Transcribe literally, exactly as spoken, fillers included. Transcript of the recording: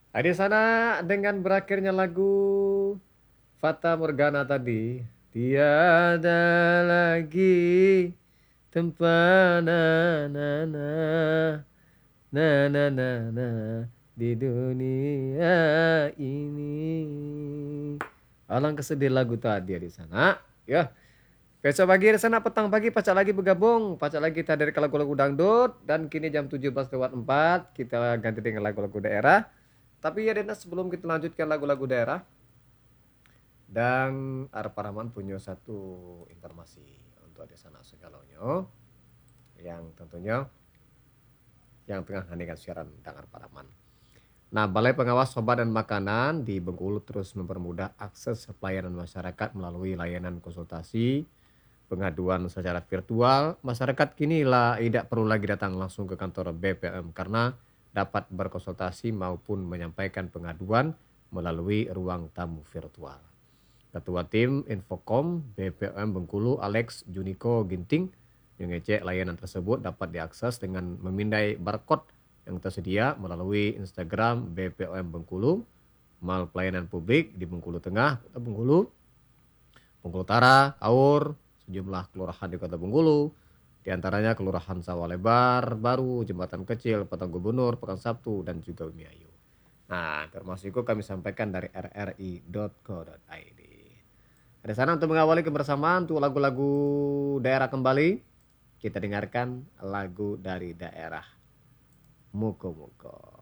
Nah, di sana dengan berakhirnya lagu Fata Morgana tadi, tiada lagi tempat na na na na na na na di dunia ini. Alangkah sedih lagu tadi ya di sana. Ya, besok pagi di sana petang pagi Pacak lagi bergabung. Pacak lagi kita dari lagu-lagu dangdut dan kini jam tujuh belas lewat empat kita ganti dengan lagu-lagu daerah. Tapi ya Dena sebelum kita lanjutkan lagu-lagu daerah dan Arparaman punya satu informasi untuk di sana segalanya yang tentunya yang tengah menghadirkan siaran dengan Arparaman. Nah, Balai Pengawas Obat dan Makanan di Bengkulu terus mempermudah akses pelayanan masyarakat melalui layanan konsultasi, pengaduan secara virtual. Masyarakat kini lah tidak perlu lagi datang langsung ke kantor B P O M karena dapat berkonsultasi maupun menyampaikan pengaduan melalui ruang tamu virtual. Ketua Tim Infocom B P O M Bengkulu Alex Juniko Ginting mengecek layanan tersebut dapat diakses dengan memindai barcode yang tersedia melalui Instagram B P O M Bengkulu, Mal Pelayanan Publik di Bengkulu Tengah, Kota Bengkulu, Bengkulu Utara, Kaur, sejumlah kelurahan di Kota Bengkulu, di antaranya Kelurahan Sawah Lebar, Baru, Jembatan Kecil, Patang Gubernur, Pekan Sabtu, dan juga Umi Ayu. Nah, informasi itu kami sampaikan dari r r i dot co dot i d. Ada sana untuk mengawali kebersamaan untuk lagu-lagu daerah kembali. Kita dengarkan lagu dari daerah Muko Muko.